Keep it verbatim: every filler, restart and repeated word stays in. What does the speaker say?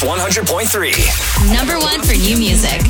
one hundred point three. Number one for new music.